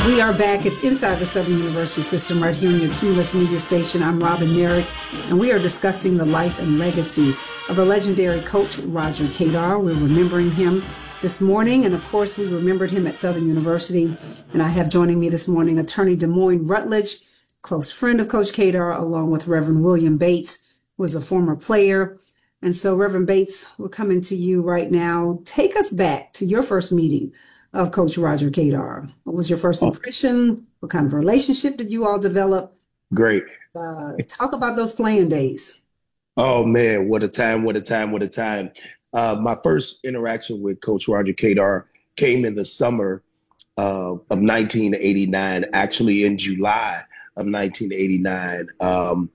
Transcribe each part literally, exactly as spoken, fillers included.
We are back. It's Inside the Southern University System right here on your Cumulus Media Station. I'm Robin Merrick, and we are discussing the life and legacy of the legendary coach Roger Kadar. We're remembering him this morning, and of course, we remembered him at Southern University. And I have joining me this morning Attorney Demoyne Rutledge, close friend of Coach Kadar, along with Reverend William Bates, who was a former player. And so, Reverend Bates, we're coming to you right now. Take us back to your first meeting of Coach Roger Kadar. What was your first impression? What kind of relationship did you all develop? Great. Uh, talk about those playing days. Oh, man, what a time, what a time, what a time. Uh, my first interaction with Coach Roger Kadar came in the summer uh, of nineteen eighty-nine, actually in July of nineteen eighty-nine. Um,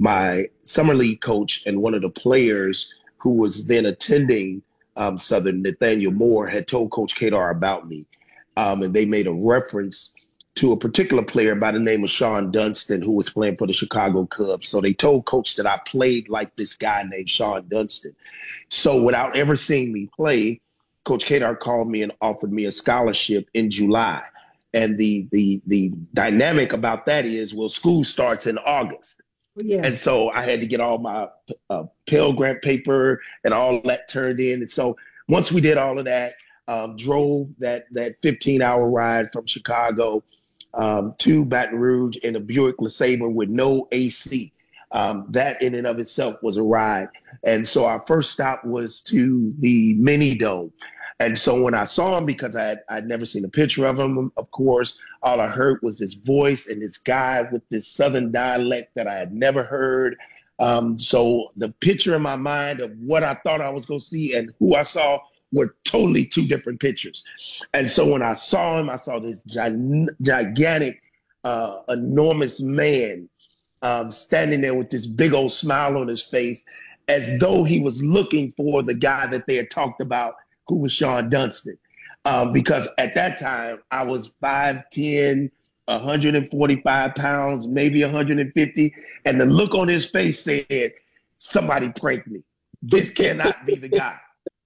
my summer league coach and one of the players who was then attending Um, Southern, Nathaniel Moore, had told Coach Kadar about me. Um, and they made a reference to a particular player by the name of Sean Dunston, who was playing for the Chicago Cubs. So they told Coach that I played like this guy named Sean Dunston. So without ever seeing me play, Coach Kadar called me and offered me a scholarship in July. And the the the dynamic about that is, well, school starts in August. Yeah. And so I had to get all my uh, Pell Grant paper and all that turned in. And so once we did all of that, um, drove that that fifteen hour ride from Chicago um, to Baton Rouge in a Buick LeSabre with no A C. Um, that in and of itself was a ride. And so our first stop was to the Mini Dome. And so when I saw him, because I had, I'd never seen a picture of him, of course, all I heard was this voice and this guy with this Southern dialect that I had never heard. Um, so the picture in my mind of what I thought I was going to see and who I saw were totally two different pictures. And so when I saw him, I saw this gi- gigantic, uh, enormous man um, standing there with this big old smile on his face, as though he was looking for the guy that they had talked about, who was Sean Dunston. Um, because at that time, I was five ten, one hundred forty-five pounds, maybe one hundred fifty. And the look on his face said, somebody pranked me. This cannot be the guy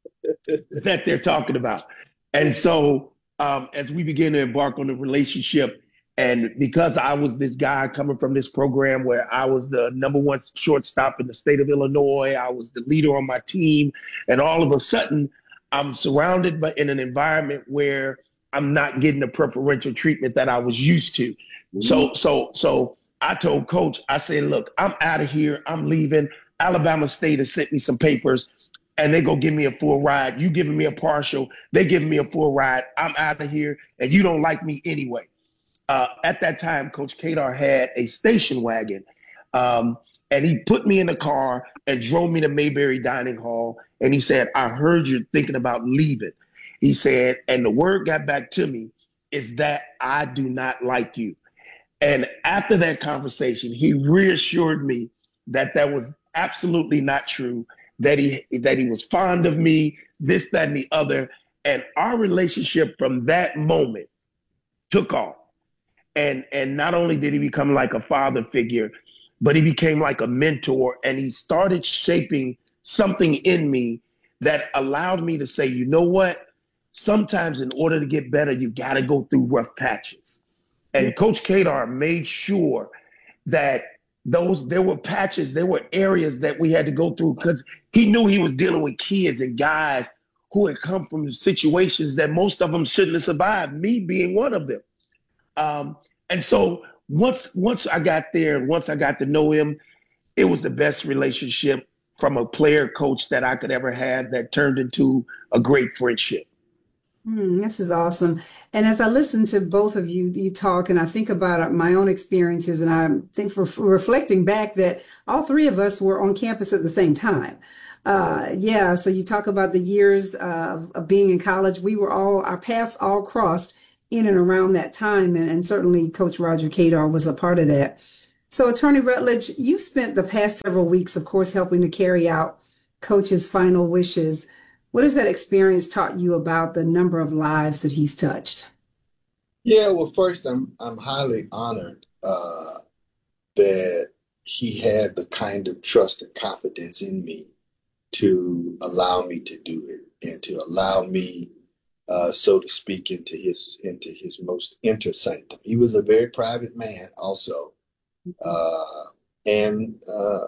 that they're talking about. And so um, as we began to embark on the relationship, and because I was this guy coming from this program where I was the number one shortstop in the state of Illinois, I was the leader on my team, and all of a sudden, I'm surrounded by in an environment where I'm not getting the preferential treatment that I was used to. Mm-hmm. So, so, so I told Coach, I said, look, I'm out of here. I'm leaving. Alabama State has sent me some papers and they go give me a full ride. You giving me a partial. They giving me a full ride. I'm out of here. And you don't like me anyway. Uh, at that time, Coach Kadar had a station wagon. Um, And he put me in the car and drove me to Mayberry Dining Hall. And he said, I heard you're thinking about leaving. He said, and the word got back to me is that I do not like you. And after that conversation, he reassured me that that was absolutely not true, that he that he was fond of me, this, that, and the other. And our relationship from that moment took off. And, and not only did he become like a father figure, but he became like a mentor, and he started shaping something in me that allowed me to say, you know what? Sometimes in order to get better, you got to go through rough patches. And Coach Kadar made sure that those there were patches, there were areas that we had to go through, because he knew he was dealing with kids and guys who had come from situations that most of them shouldn't have survived, me being one of them. Um, and so Once once I got there, once I got to know him, it was the best relationship from a player coach that I could ever have that turned into a great friendship. Mm, this is awesome. And as I listen to both of you, you talk, and I think about my own experiences, and I think for, for reflecting back that all three of us were on campus at the same time. Uh, yeah, so you talk about the years uh, of being in college. We were all, our paths all crossed in and around that time. And, and certainly Coach Roger Kadar was a part of that. So Attorney Rutledge, you spent the past several weeks, of course, helping to carry out Coach's final wishes. What has that experience taught you about the number of lives that he's touched? Yeah, well, first, I'm I'm highly honored uh, that he had the kind of trust and confidence in me to allow me to do it and to allow me uh, so to speak, into his into his most inner sanctum. He was a very private man, also, uh, and uh,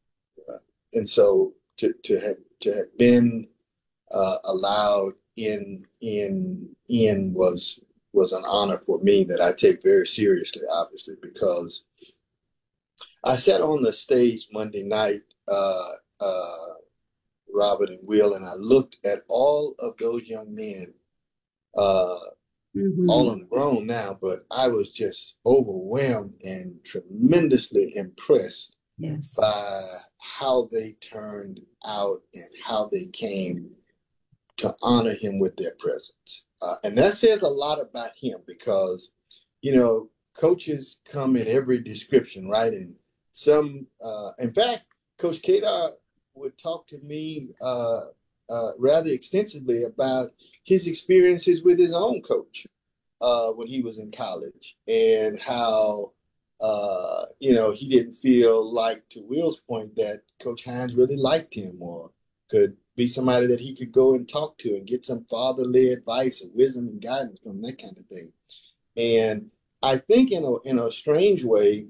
and so to to have to have been uh, allowed in in in was was an honor for me that I take very seriously, obviously, because I sat on the stage Monday night, uh, uh, Robert and Will, and I looked at all of those young men, uh, Mm-hmm. all of them grown now, but I was just overwhelmed and tremendously impressed Yes. by how they turned out and how they came to honor him with their presence. Uh, and that says a lot about him because, you know, coaches come in every description, right? And some, uh, in fact, Coach Kadar would talk to me uh, uh, rather extensively about his experiences with his own coach uh, when he was in college and how, uh, you know, he didn't feel like, to Will's point, that Coach Hines really liked him or could be somebody that he could go and talk to and get some fatherly advice or wisdom and guidance from, that kind of thing. And I think in a in a strange way,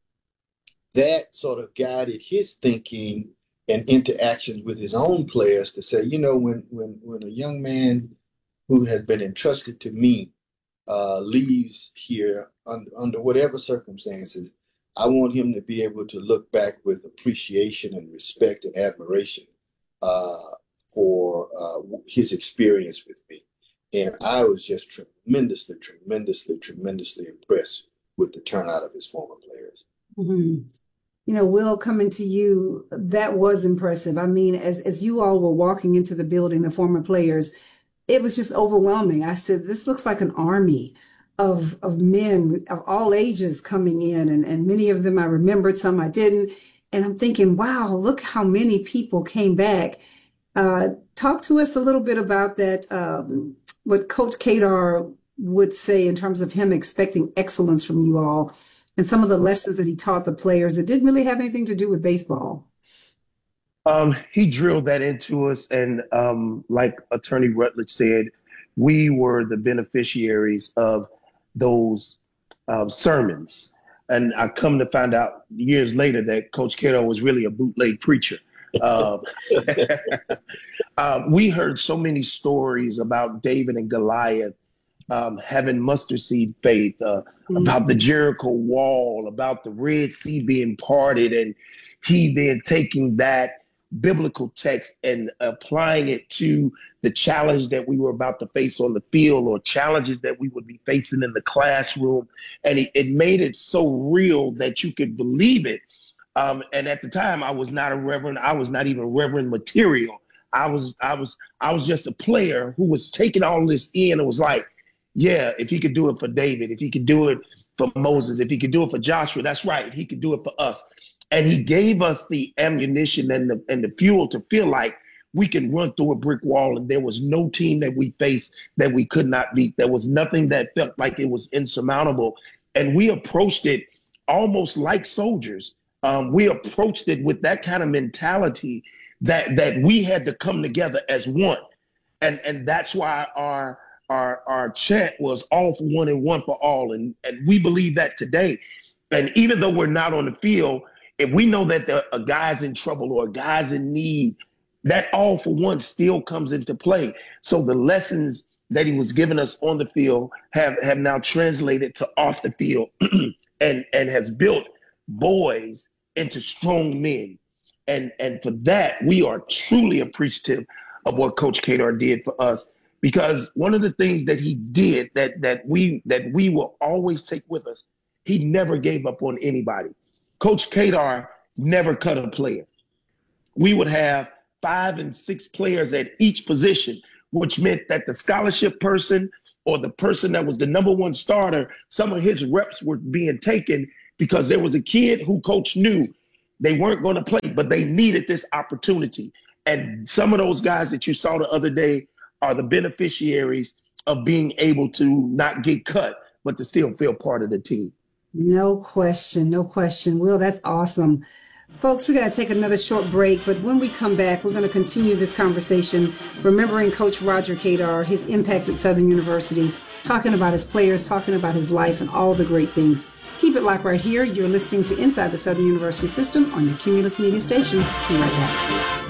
that sort of guided his thinking and interactions with his own players to say, you know, when when when a young man who has been entrusted to me uh, leaves here under, under whatever circumstances, I want him to be able to look back with appreciation and respect and admiration uh, for uh, his experience with me. And I was just tremendously, tremendously, tremendously impressed with the turnout of his former players. Mm-hmm. You know, Will, coming to you, that was impressive. I mean, as, as you all were walking into the building, the former players, it was just overwhelming. I said, this looks like an army of of men of all ages coming in. And, and many of them I remembered, some I didn't. And I'm thinking, wow, look how many people came back. Uh, talk to us a little bit about that, um, what Coach Kadar would say in terms of him expecting excellence from you all and some of the lessons that he taught the players that didn't really have anything to do with baseball. Um, he drilled that into us, and um, like Attorney Rutledge said, we were the beneficiaries of those um, sermons. And I come to find out years later that Coach Kadar was really a bootleg preacher. Um, um, we heard so many stories about David and Goliath um, having mustard seed faith, uh, mm-hmm. about the Jericho wall, about the Red Sea being parted, and he then taking that biblical text and applying it to the challenge that we were about to face on the field or challenges that we would be facing in the classroom. And it, it made it so real that you could believe it. Um, and at the time, I was not a reverend. I was not even reverend material. I was, I was, I was just a player who was taking all this in and was like, yeah, if he could do it for David, if he could do it for Moses, if he could do it for Joshua, that's right. He could do it for us. And he gave us the ammunition and the and the fuel to feel like we can run through a brick wall, and there was no team that we faced that we could not beat. There was nothing that felt like it was insurmountable. And we approached it almost like soldiers. Um, we approached it with that kind of mentality that that we had to come together as one. And and that's why our our our chant was all for one and one for all. And, and we believe that today. And even though we're not on the field, if we know that there are guys in trouble or guys in need, that all for one still comes into play. So the lessons that he was giving us on the field have, have now translated to off the field and, and has built boys into strong men. And, and for that, we are truly appreciative of what Coach Kadar did for us, because one of the things that he did that, that we that we will always take with us, he never gave up on anybody. Coach Kadar never cut a player. We would have five and six players at each position, which meant that the scholarship person or the person that was the number one starter, some of his reps were being taken because there was a kid who coach knew they weren't going to play, but they needed this opportunity. And some of those guys that you saw the other day are the beneficiaries of being able to not get cut, but to still feel part of the team. No question, no question. Will, that's awesome. Folks, we're going to take another short break, but when we come back, we're going to continue this conversation, remembering Coach Roger Kadar, his impact at Southern University, talking about his players, talking about his life, and all the great things. Keep it locked right here. You're listening to Inside the Southern University System on your Cumulus Media Station. Be right back.